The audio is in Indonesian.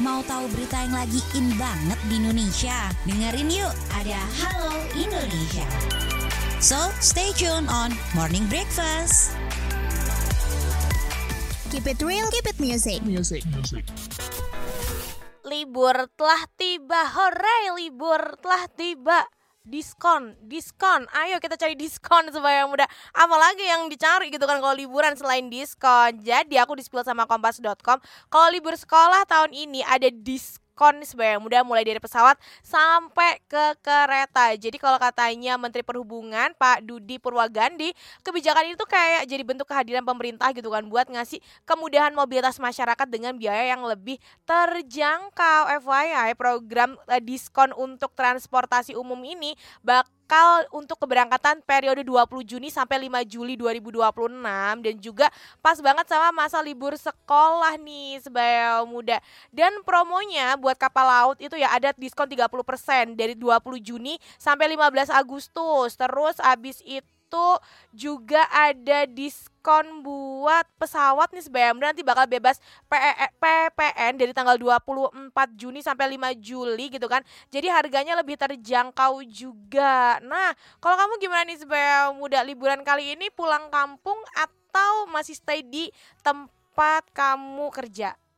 Mau tahu berita yang lagi in banget di Indonesia? Dengerin yuk, ada Halo Indonesia. So, stay tuned on Morning Breakfast. Keep it real, keep it music. Libur telah tiba, hore, libur telah tiba. Diskon, ayo kita cari diskon supaya mudah. Apalagi yang dicari gitu kan kalau liburan selain diskon. Jadi aku di-spill sama kompas.com, kalau libur sekolah tahun ini ada diskon supaya mudah, mulai dari pesawat sampai ke kereta. Jadi kalau katanya Menteri Perhubungan Pak Dudi Purwagandi, kebijakan itu kayak jadi bentuk kehadiran pemerintah gitu kan, buat ngasih kemudahan mobilitas masyarakat dengan biaya yang lebih terjangkau. FYI, program diskon untuk transportasi umum ini bakal untuk keberangkatan periode 20 Juni sampai 5 Juli 2026 dan juga pas banget sama masa libur sekolah nih sebaya muda. Dan promonya buat kapal laut itu ya ada diskon 30% dari 20 Juni sampai 15 Agustus. Terus abis itu juga ada diskon buat pesawat nih sebaya muda, nanti bakal bebas PPN dari tanggal 24 Juni sampai 5 Juli gitu kan. Jadi harganya lebih terjangkau juga. Nah, kalau kamu gimana nih sebaya muda, liburan kali ini pulang kampung atau masih stay di tempat kamu kerja?